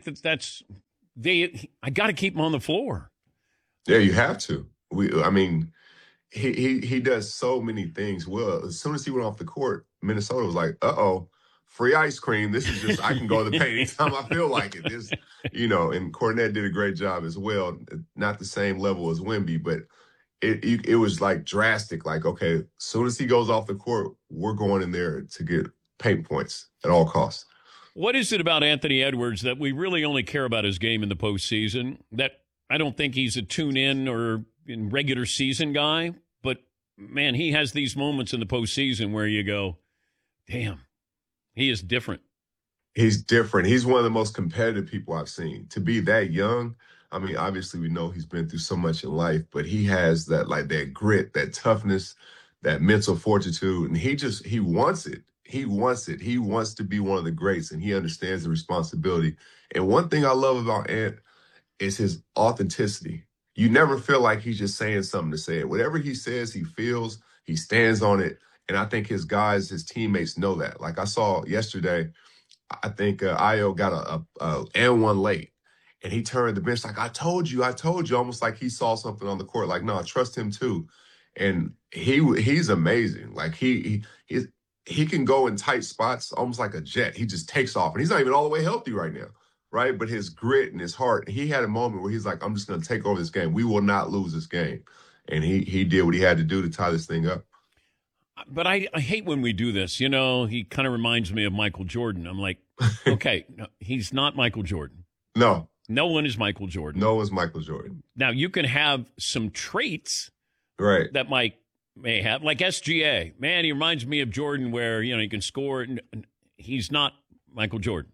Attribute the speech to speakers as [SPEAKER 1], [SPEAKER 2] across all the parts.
[SPEAKER 1] think I got to keep him on the floor.
[SPEAKER 2] Yeah, you have to. He does so many things well. As soon as he went off the court, Minnesota was like, "Uh-oh, free ice cream. This is just I can go to the paint anytime I feel like it." And Cornette did a great job as well. Not the same level as Wemby, but it was like drastic. Like, okay, as soon as he goes off the court, we're going in there to get paint points at all costs.
[SPEAKER 1] What is it about Anthony Edwards that we really only care about his game in the postseason? That I don't think he's a tune-in or in regular season guy, but, man, he has these moments in the postseason where you go, damn, he is different.
[SPEAKER 2] He's different. He's one of the most competitive people I've seen. To be that young, I mean, obviously we know he's been through so much in life, but he has that grit, that toughness, that mental fortitude, and he wants it. He wants it. He wants to be one of the greats, and he understands the responsibility. And one thing I love about Ant is his authenticity. You never feel like he's just saying something to say it. Whatever he says, he feels, he stands on it. And I think his teammates know that. Like I saw yesterday, I think Ayo got a and one late. And he turned the bench like, I told you, almost like he saw something on the court. Like, no, I trust him too. And he's amazing. Like he can go in tight spots almost like a jet. He just takes off. And he's not even all the way healthy right now. Right. But his grit and his heart, he had a moment where he's like, I'm just going to take over this game. We will not lose this game. And he did what he had to do to tie this thing up.
[SPEAKER 1] But I hate when we do this. You know, he kind of reminds me of Michael Jordan. I'm like, okay, no, he's not Michael Jordan.
[SPEAKER 2] No.
[SPEAKER 1] No one is Michael Jordan.
[SPEAKER 2] No one's Michael Jordan.
[SPEAKER 1] Now, you can have some traits that Mike may have, like SGA. Man, he reminds me of Jordan where, he can score. He's not Michael Jordan.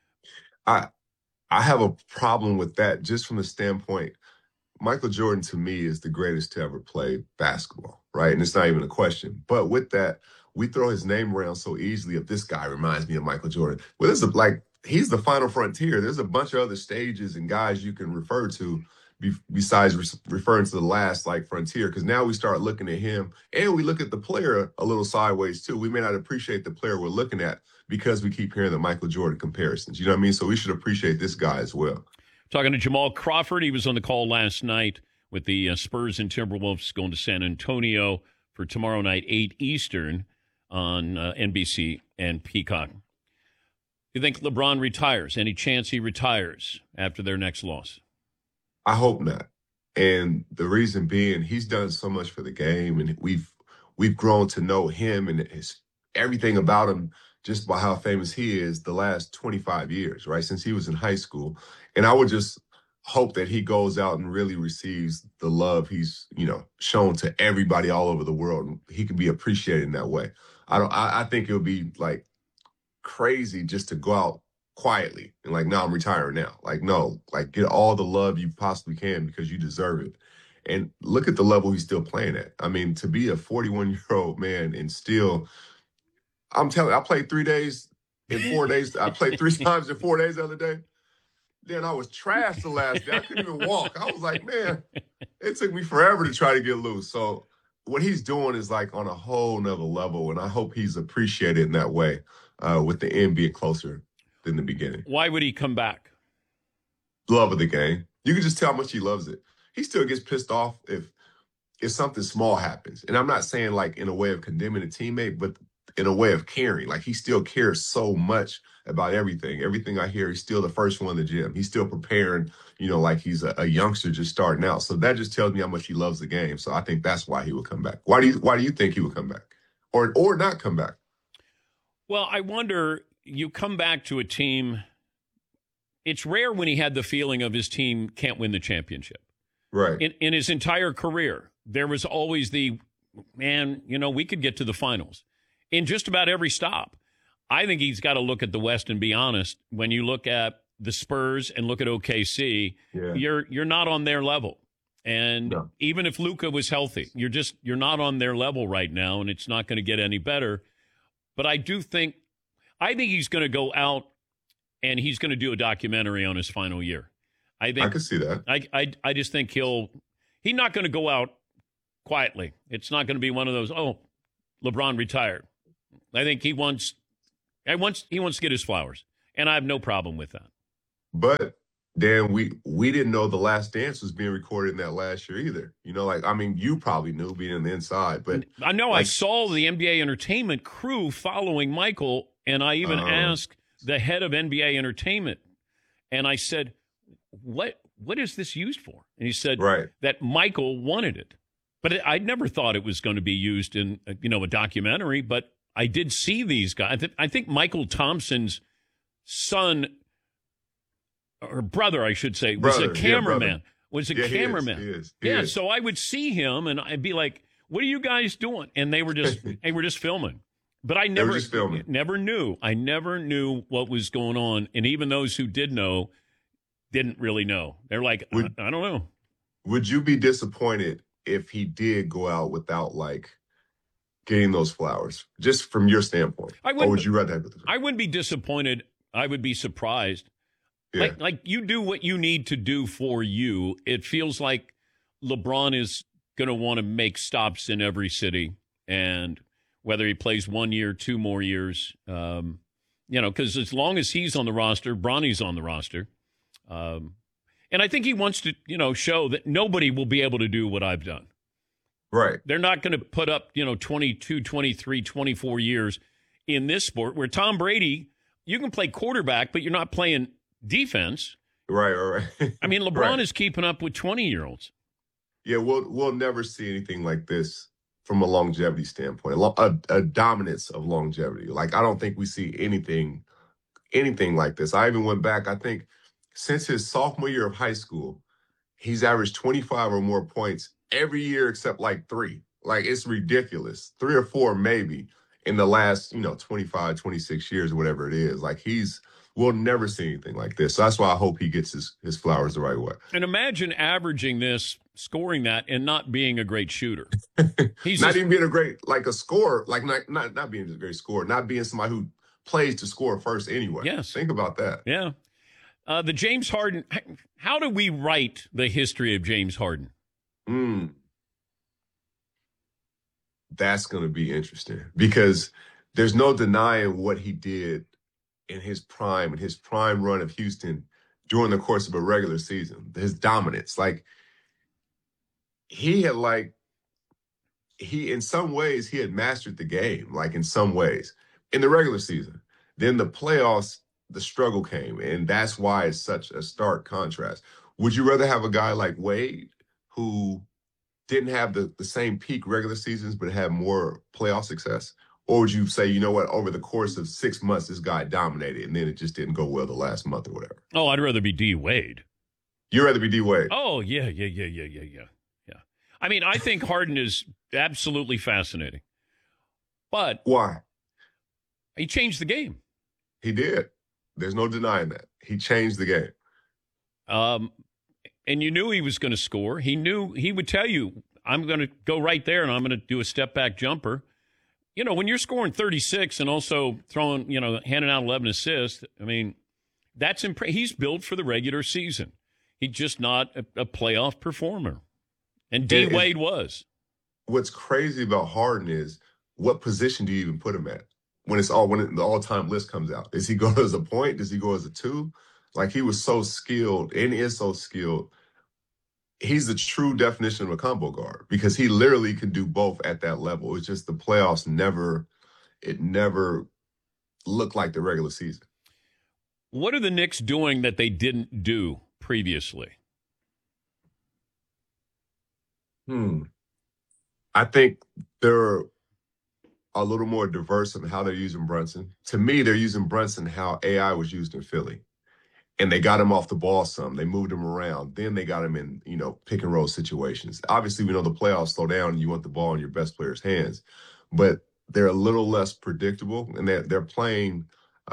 [SPEAKER 2] I have a problem with that just from the standpoint, Michael Jordan to me is the greatest to ever play basketball, right? And it's not even a question. But with that, we throw his name around so easily. If this guy reminds me of Michael Jordan, well, he's the final frontier. There's a bunch of other stages and guys you can refer to besides referring to the last frontier. Because now we start looking at him and we look at the player a little sideways too. We may not appreciate the player we're looking at because we keep hearing the Michael Jordan comparisons. You know what I mean? So we should appreciate this guy as well.
[SPEAKER 1] Talking to Jamal Crawford. He was on the call last night with the Spurs and Timberwolves going to San Antonio for tomorrow night, 8 Eastern on NBC and Peacock. You think LeBron retires? Any chance he retires after their next loss?
[SPEAKER 2] I hope not. And the reason being, he's done so much for the game, and we've grown to know him and everything about him just by how famous he is the last 25 years, right, since he was in high school. And I would just hope that he goes out and really receives the love he's, shown to everybody all over the world. And he can be appreciated in that way. I think it would be crazy just to go out quietly and no, I'm retiring now. No, get all the love you possibly can because you deserve it. And look at the level he's still playing at. I mean, to be a 41-year-old man and still, I'm telling you, I played 3 days in 4 days. I played 3 times in 4 days the other day. Then I was trashed the last day. I couldn't even walk. I was like, man, it took me forever to try to get loose. So what he's doing is on a whole nother level, and I hope he's appreciated in that way with the end being closer than the beginning.
[SPEAKER 1] Why would he come back?
[SPEAKER 2] Love of the game. You can just tell how much he loves it. He still gets pissed off if something small happens. And I'm not saying in a way of condemning a teammate, but in a way of caring. He still cares so much about everything. Everything I hear, he's still the first one in the gym. He's still preparing, like he's a youngster just starting out. So that just tells me how much he loves the game. So I think that's why he would come back. Why do you think he would come back? Or not come back?
[SPEAKER 1] Well, I wonder, you come back to a team. It's rare when he had the feeling of his team can't win the championship.
[SPEAKER 2] Right.
[SPEAKER 1] In his entire career, there was always we could get to the finals. In just about every stop. I think he's got to look at the West and be honest. When you look at the Spurs and look at OKC, you're not on their level. And even if Luka was healthy, you're not on their level right now, and it's not going to get any better. But I think he's going to go out and he's going to do a documentary on his final year. I
[SPEAKER 2] can see that.
[SPEAKER 1] I just think he's not going to go out quietly. It's not going to be one of those, LeBron retired. I think he wants to get his flowers, and I have no problem with that.
[SPEAKER 2] But then we didn't know The Last Dance was being recorded in that last year either. You know, like I mean, you probably knew being on the inside, but
[SPEAKER 1] I know I
[SPEAKER 2] like,
[SPEAKER 1] saw the NBA Entertainment crew following Michael, and I even asked the head of NBA Entertainment, and I said, what is this used for? And he said
[SPEAKER 2] right.
[SPEAKER 1] that Michael wanted it. But I never thought it was going to be used in, a documentary, but I did see these guys. I think Michael Thompson's son, or brother, I should say, was a cameraman. Was a cameraman.
[SPEAKER 2] He is.
[SPEAKER 1] So I would see him, and I'd be like, "What are you guys doing?" And they were just filming. But I never knew. I never knew what was going on, and even those who did know didn't really know. They're like, I don't know.
[SPEAKER 2] Would you be disappointed if he did go out without like getting those flowers, just from your standpoint? Or would you rather have it?
[SPEAKER 1] I wouldn't be disappointed. I would be surprised.
[SPEAKER 2] Yeah.
[SPEAKER 1] Like you do what you need to do for you. It feels like LeBron is going to want to make stops in every city, and whether he plays 1 year, 2 more years, because as long as he's on the roster, Bronny's on the roster. And I think he wants to, show that nobody will be able to do what I've done.
[SPEAKER 2] Right.
[SPEAKER 1] They're not going to put up, 22, 23, 24 years in this sport where Tom Brady, you can play quarterback, but you're not playing defense.
[SPEAKER 2] Right.
[SPEAKER 1] I mean, LeBron is keeping up with 20-year-olds.
[SPEAKER 2] Yeah, we'll never see anything like this from a longevity standpoint, a dominance of longevity. Like, I don't think we see anything like this. I even went back, I think, since his sophomore year of high school, he's averaged 25 or more points every year except like 3. Like, it's ridiculous. 3 or 4 maybe in the last, 25, 26 years or whatever it is. Like, we'll never see anything like this. So that's why I hope he gets his flowers the right way.
[SPEAKER 1] And imagine averaging this, scoring that, and not being a great shooter.
[SPEAKER 2] He's not even being a scorer, like not being a great scorer, not being somebody who plays to score first anyway.
[SPEAKER 1] Yes.
[SPEAKER 2] Think about that.
[SPEAKER 1] Yeah. The James Harden, how do we write the history of James Harden?
[SPEAKER 2] That's going to be interesting because there's no denying what he did in his prime run of Houston during the course of a regular season, his dominance. Like, in some ways, he had mastered the game, like in some ways, in the regular season. Then the playoffs, the struggle came, and that's why it's such a stark contrast. Would you rather have a guy like Wade who didn't have the same peak regular seasons but had more playoff success? Or would you say, you know what, over the course of 6 months, this guy dominated, and then it just didn't go well the last month or whatever?
[SPEAKER 1] Oh, I'd rather be D. Wade.
[SPEAKER 2] You'd rather be D. Wade?
[SPEAKER 1] Oh, yeah. I mean, I think Harden is absolutely fascinating. But
[SPEAKER 2] why?
[SPEAKER 1] He changed the game.
[SPEAKER 2] He did. There's no denying that. He changed the game.
[SPEAKER 1] And you knew he was going to score. He knew he would tell you, I'm going to go right there and I'm going to do a step back jumper. When you're scoring 36 and also throwing, handing out 11 assists, I mean, that's he's built for the regular season. He's just not a playoff performer. And D. Wade was.
[SPEAKER 2] What's crazy about Harden is, what position do you even put him at when the all-time list comes out? Does he go as a point? Does he go as a 2? Like, he was so skilled and is so skilled. He's the true definition of a combo guard because he literally can do both at that level. It's just the playoffs never looked like the regular season.
[SPEAKER 1] What are the Knicks doing that they didn't do previously?
[SPEAKER 2] I think they're a little more diverse in how they're using Brunson. To me, they're using Brunson how AI was used in Philly. And they got him off the ball some. They moved him around. Then they got him in, pick and roll situations. Obviously, we know the playoffs slow down and you want the ball in your best player's hands. But they're a little less predictable, and they're playing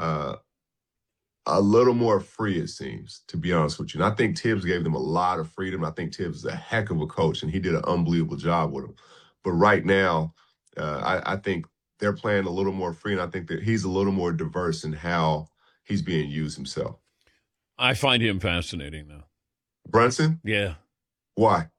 [SPEAKER 2] a little more free, it seems, to be honest with you. And I think Tibbs gave them a lot of freedom. I think Tibbs is a heck of a coach, and he did an unbelievable job with them. But right now, I think they're playing a little more free, and I think that he's a little more diverse in how he's being used himself.
[SPEAKER 1] I find him fascinating, though.
[SPEAKER 2] Brunson?
[SPEAKER 1] Yeah.
[SPEAKER 2] Why?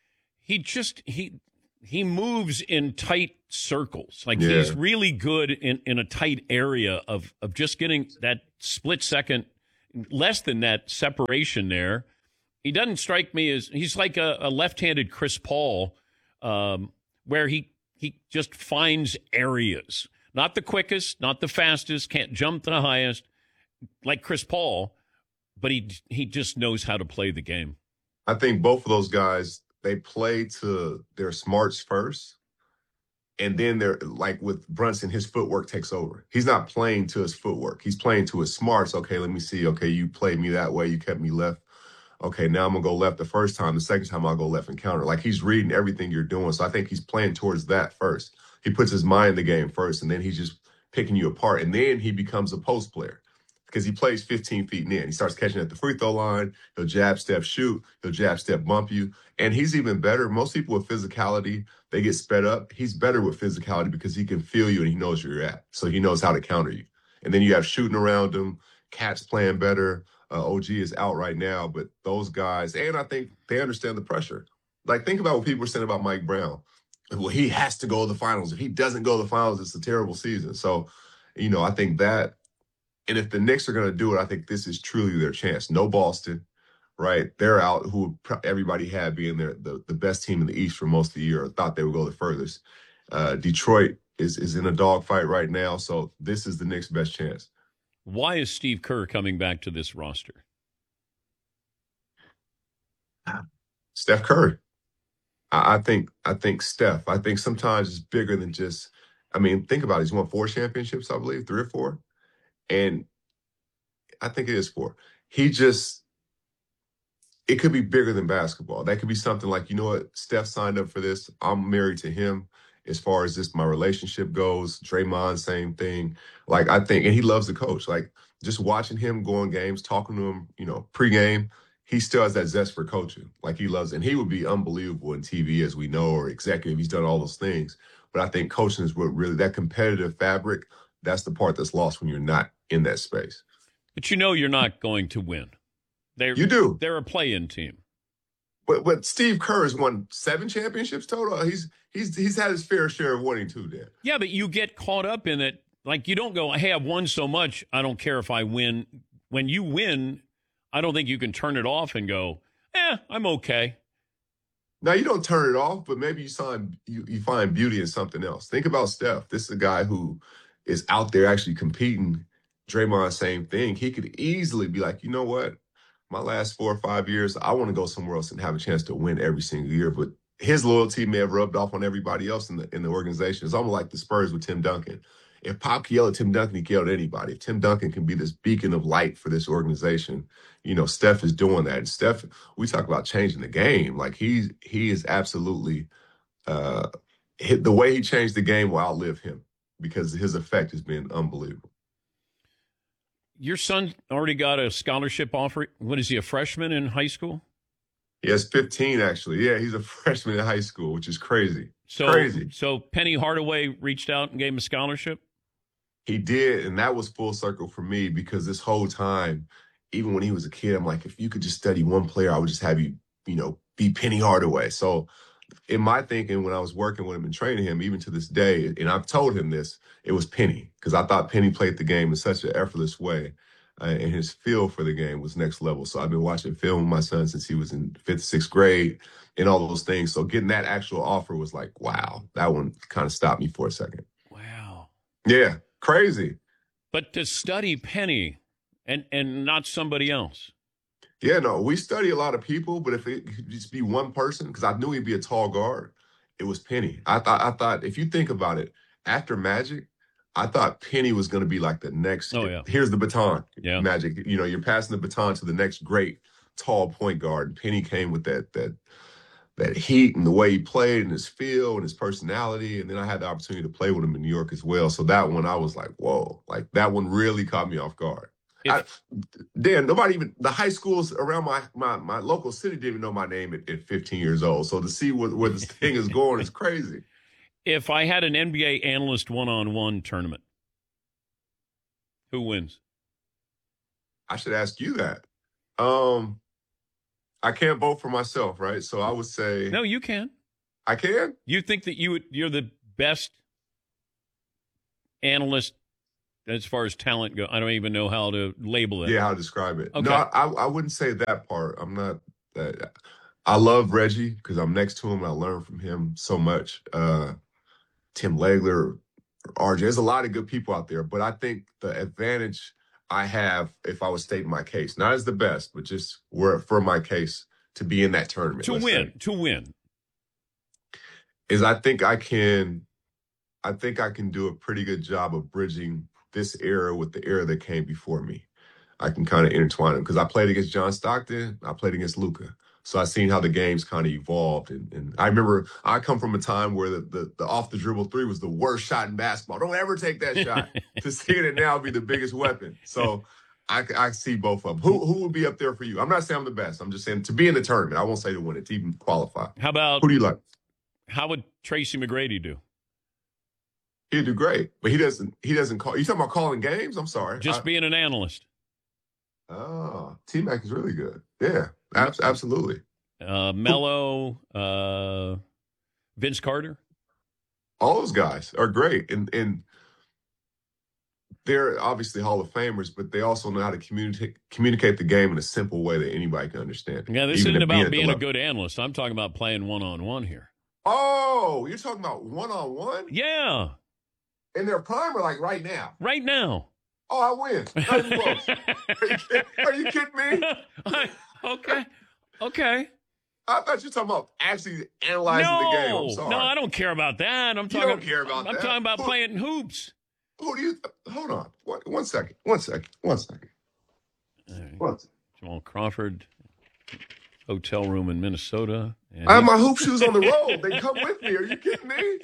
[SPEAKER 1] He moves in tight circles. Like, he's really good in a tight area of just getting that split second less than that separation there. He doesn't strike me as he's like a left-handed Chris Paul, where he just finds areas. Not the quickest, not the fastest, can't jump the highest, like Chris Paul, but he just knows how to play the game.
[SPEAKER 2] I think both of those guys, they play to their smarts first. And then they're like with Brunson, his footwork takes over. He's not playing to his footwork. He's playing to his smarts. Okay, let me see. Okay, you played me that way. You kept me left. Okay, now I'm going to go left the first time. The second time I'll go left and counter. Like he's reading everything you're doing. So I think he's playing towards that first. He puts his mind in the game first, and then he's just picking you apart. And then he becomes a post player because he plays 15 feet in. He starts catching at the free throw line. He'll jab, step, shoot. He'll jab, step, bump you. And he's even better. Most people with physicality, they get sped up. He's better with physicality because he can feel you and he knows where you're at. So he knows how to counter you. And then you have shooting around him. Cat's playing better. OG is out right now, but those guys, and I think they understand the pressure. Like, think about what people were saying about Mike Brown. Well, he has to go to the finals. If he doesn't go to the finals, it's a terrible season. So, I think that, and if the Knicks are going to do it, I think this is truly their chance. No Boston, right? They're out, who everybody had being the best team in the East for most of the year, or thought they would go the furthest. Detroit is in a dogfight right now, so this is the Knicks' best chance.
[SPEAKER 1] Why is Steve Kerr coming back to this roster?
[SPEAKER 2] Steph Curry. I think Steph. I think sometimes it's bigger than just. Think about it. He's won 4 championships, I believe, 3 or 4, and I think it is 4. It could be bigger than basketball. That could be something like, you know what, Steph signed up for this. I'm married to him. As far as my relationship goes, Draymond, same thing. Like, I think, and he loves the coach. Like, just watching him go in games, talking to him, pregame, he still has that zest for coaching. Like, he loves it. And he would be unbelievable in TV, as we know, or executive. He's done all those things. But I think coaching is what really, that competitive fabric, that's the part that's lost when you're not in that space.
[SPEAKER 1] But you're not going to win.
[SPEAKER 2] You do.
[SPEAKER 1] They're a play-in team.
[SPEAKER 2] But Steve Kerr has won 7 championships total. He's had his fair share of winning too, Dan.
[SPEAKER 1] Yeah, but you get caught up in it. Like, you don't go, hey, I've won so much, I don't care if I win. When you win, I don't think you can turn it off and go, I'm okay.
[SPEAKER 2] Now, you don't turn it off, but maybe you find beauty in something else. Think about Steph. This is a guy who is out there actually competing. Draymond, same thing. He could easily be like, you know what? My last 4 or 5 years, I want to go somewhere else and have a chance to win every single year. But his loyalty may have rubbed off on everybody else in the organization. It's almost like the Spurs with Tim Duncan. If Pop can yell at Tim Duncan, he can yell at anybody. If Tim Duncan can be this beacon of light for this organization, Steph is doing that. And Steph, we talk about changing the game. Like, he is absolutely the way he changed the game will outlive him because his effect has been unbelievable.
[SPEAKER 1] Your son already got a scholarship offer. What is he, a freshman in high school?
[SPEAKER 2] He has 15, actually. Yeah, he's a freshman in high school, which is crazy.
[SPEAKER 1] Crazy. So Penny Hardaway reached out and gave him a scholarship?
[SPEAKER 2] He did, and that was full circle for me because this whole time, even when he was a kid, I'm like, if you could just study one player, I would just have you, be Penny Hardaway. So in my thinking, when I was working with him and training him, even to this day, and I've told him this, it was Penny, because I thought Penny played the game in such an effortless way, and his feel for the game was next level. So I've been watching film with my son since he was in 5th, 6th grade and all those things. So getting that actual offer was like, wow, that one kind of stopped me for a second.
[SPEAKER 1] Wow.
[SPEAKER 2] Yeah, crazy.
[SPEAKER 1] But to study Penny and not somebody else.
[SPEAKER 2] Yeah, no, we study a lot of people, but if it could just be one person, because I knew he'd be a tall guard, it was Penny. I thought if you think about it, after Magic, I thought Penny was going to be like the next.
[SPEAKER 1] Oh, yeah.
[SPEAKER 2] Here's the baton,
[SPEAKER 1] yeah.
[SPEAKER 2] Magic. You're passing the baton to the next great tall point guard. And Penny came with that heat and the way he played and his feel and his personality. And then I had the opportunity to play with him in New York as well. So that one, I was like, whoa, like that one really caught me off guard. Dan, nobody even, the high schools around my local city didn't even know my name at 15 years old. So to see where this thing is going is crazy.
[SPEAKER 1] If I had an NBA analyst one-on-one tournament, who wins?
[SPEAKER 2] I should ask you that. I can't vote for myself, right? So I would say...
[SPEAKER 1] No, you can.
[SPEAKER 2] I can?
[SPEAKER 1] You think that you're the best analyst as far as talent go? I don't even know how to label it.
[SPEAKER 2] Yeah, how to describe it.
[SPEAKER 1] Okay.
[SPEAKER 2] No, I wouldn't say that part. I'm not that. I love Reggie because I'm next to him and I learn from him so much. Tim Legler, RJ, there's a lot of good people out there, but I think the advantage I have, if I was stating my case, not as the best, but just for my case to be in that tournament.
[SPEAKER 1] To win.
[SPEAKER 2] Is I think I can do a pretty good job of bridging this era with the era that came before me. I can kind of intertwine them because I played against John Stockton. I played against Luka. So I've seen how the games kind of evolved. And I remember I come from a time where the off the dribble three was the worst shot in basketball. Don't ever take that shot. To see it now be the biggest weapon. So I see both of them. Who would be up there for you? I'm not saying I'm the best. I'm just saying to be in the tournament. I won't say to win it, to even qualify.
[SPEAKER 1] Who
[SPEAKER 2] do you like?
[SPEAKER 1] How would Tracy McGrady do?
[SPEAKER 2] He'd do great, but he doesn't call. You talking about calling games? I'm sorry.
[SPEAKER 1] Just being an analyst.
[SPEAKER 2] Oh, T-Mac is really good. Yeah, absolutely.
[SPEAKER 1] Melo, Vince Carter.
[SPEAKER 2] All those guys are great, and they're obviously Hall of Famers, but they also know how to communicate the game in a simple way that anybody can understand.
[SPEAKER 1] Yeah, this isn't about being a good analyst. I'm talking about playing one-on-one here.
[SPEAKER 2] Oh, you're talking about one-on-one?
[SPEAKER 1] Yeah.
[SPEAKER 2] In their prime or like right now?
[SPEAKER 1] Right now.
[SPEAKER 2] Oh, I win. Not even close. Are you kidding me?
[SPEAKER 1] Okay.
[SPEAKER 2] I thought you were talking about actually analyzing the game. I'm sorry.
[SPEAKER 1] No, I don't care about that.
[SPEAKER 2] You don't care about that?
[SPEAKER 1] I'm talking about playing hoops.
[SPEAKER 2] Who do you hold on. One second. One second.
[SPEAKER 1] Right. Jamal Crawford, hotel room in Minnesota.
[SPEAKER 2] I have my hoop shoes on the road. They come with me. Are you kidding me?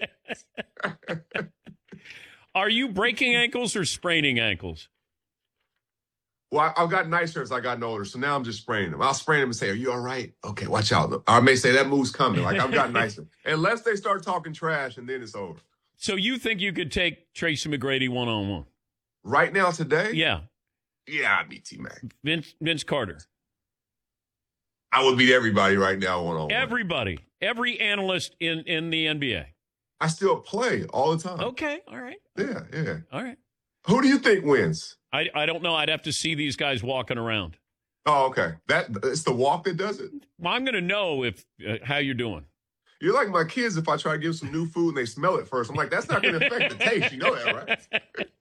[SPEAKER 1] Are you breaking ankles or spraining ankles?
[SPEAKER 2] Well, I've gotten nicer as I gotten older, so now I'm just spraining them. I'll sprain them and say, "Are you all right? Okay, watch out." I may say that move's coming. Like I've gotten nicer, unless they start talking trash, and then it's over.
[SPEAKER 1] So you think you could take Tracy McGrady one-on-one?
[SPEAKER 2] Right now, today?
[SPEAKER 1] Yeah.
[SPEAKER 2] Yeah, I'd beat T-Mac.
[SPEAKER 1] Vince Carter.
[SPEAKER 2] I would beat everybody right now one-on-one.
[SPEAKER 1] Everybody. Every analyst in the NBA.
[SPEAKER 2] I still play all the time.
[SPEAKER 1] Okay, all right.
[SPEAKER 2] Yeah.
[SPEAKER 1] All right.
[SPEAKER 2] Who do you think wins?
[SPEAKER 1] I don't know. I'd have to see these guys walking around.
[SPEAKER 2] Oh, okay. It's the walk that does it?
[SPEAKER 1] Well, I'm going to know if how you're doing.
[SPEAKER 2] You're like my kids if I try to give some new food and they smell it first. I'm like, that's not going to affect the taste. You know that,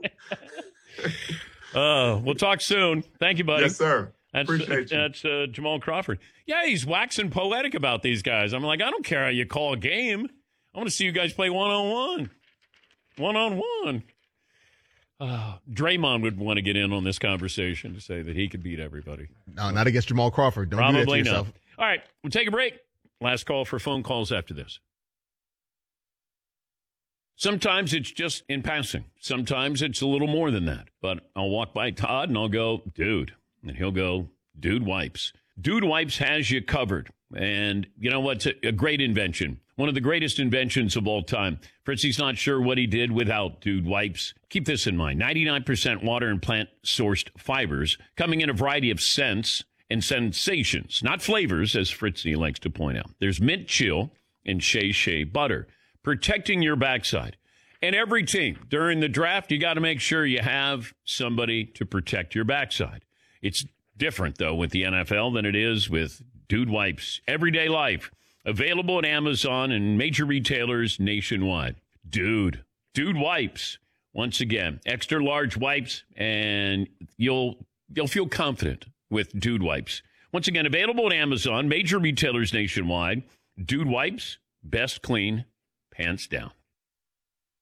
[SPEAKER 2] right?
[SPEAKER 1] We'll talk soon. Thank you, buddy.
[SPEAKER 2] Yes, sir. Appreciate you.
[SPEAKER 1] That's Jamal Crawford. Yeah, he's waxing poetic about these guys. I'm like, I don't care how you call a game. I want to see you guys play one-on-one. One-on-one. Draymond would want to get in on this conversation to say that he could beat everybody.
[SPEAKER 3] No, not against Jamal Crawford. Don't
[SPEAKER 1] Probably
[SPEAKER 3] do that to yourself.
[SPEAKER 1] No. All right, we'll take a break. Last call for phone calls after this. Sometimes it's just in passing. Sometimes it's a little more than that. But I'll walk by Todd and I'll go, dude. And he'll go, Dude Wipes. Dude Wipes has you covered. And you know what's a great invention? One of the greatest inventions of all time. Fritzy's not sure what he did without Dude Wipes. Keep this in mind. 99% water and plant-sourced fibers coming in a variety of scents and sensations, not flavors, as Fritzy likes to point out. There's mint chill and shea butter, protecting your backside. And every team, during the draft, you got to make sure you have somebody to protect your backside. It's different, though, with the NFL than it is with Dude Wipes. Everyday life. Available at Amazon and major retailers nationwide. Dude Wipes. Once again, extra large wipes, and you'll feel confident with Dude Wipes. Once again, available at Amazon, major retailers nationwide. Dude Wipes, best clean, pants down.